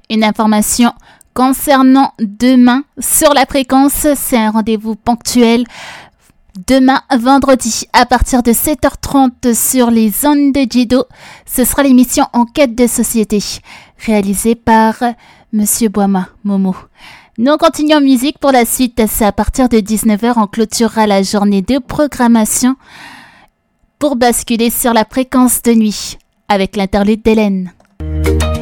Une information concernant demain sur la fréquence, c'est un rendez-vous ponctuel. Demain, vendredi, à partir de 7h30 sur les ondes de Jido, ce sera l'émission Enquête de société, réalisée par Monsieur Boima, Momo. Nous continuons en musique pour la suite, c'est à partir de 19h, on clôturera la journée de programmation pour basculer sur la fréquence de nuit avec l'interlude d'Hélène.